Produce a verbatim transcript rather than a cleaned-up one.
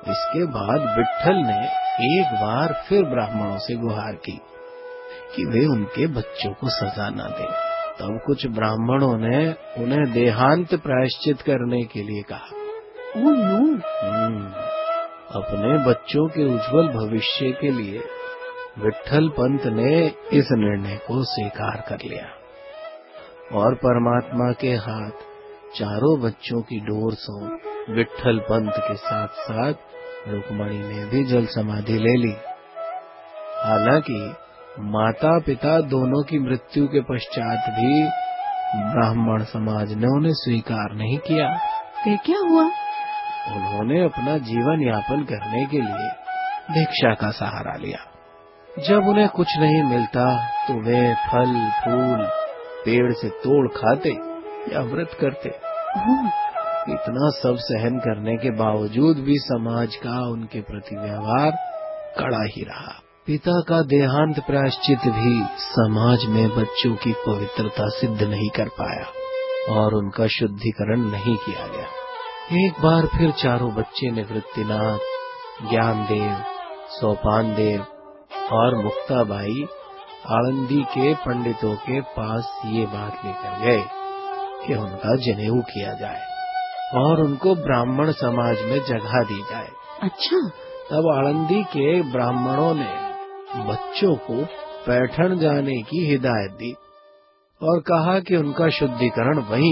इसके बाद विट्ठल ने एक बार फिर ब्राह्मणों से गुहार की कि वे उनके बच्चों को सजा न दें। तब कुछ ब्राह्मणों ने उन्हें देहांत प्रायश्चित करने के लिए कहा। Oh no! हम्म, अपने बच्चों के उज्जवल भविष्य के लिए विट्ठल पंत ने इस निर्णय को स्वीकार कर लिया और परमात्मा के हाथ चारों बच्चों की डोर सौंप विट्ठल पंत के साथ साथ रुक्मणी ने भी जल समाधि ले ली। हालांकि माता पिता दोनों की मृत्यु के पश्चात भी ब्राह्मण समाज ने उन्हें स्वीकार नहीं किया। फिर क्या हुआ? उन्होंने अपना जीवन यापन करने के लिए भिक्षा का सहारा लिया। जब उन्हें कुछ नहीं मिलता तो वे फल फूल पेड़ से तोड़ खाते या व्रत करते। इतना सब सहन करने के बावजूद भी समाज का उनके प्रति व्यवहार कड़ा ही रहा। पिता का देहांत प्रायश्चित भी समाज में बच्चों की पवित्रता सिद्ध नहीं कर पाया और उनका शुद्धिकरण नहीं किया गया। एक बार फिर चारों बच्चे निवृत्तिनाथ, ज्ञानदेव, सोपानदेव और मुक्ताबाई आळंदी के पंडितों के पास ये बात लेकर गए कि उनका जनेऊ किया जाए और उनको ब्राह्मण समाज में जगह दी जाए। अच्छा। तब आळंदी के ब्राह्मणों ने बच्चों को पैठण जाने की हिदायत दी और कहा कि उनका शुद्धिकरण वहीं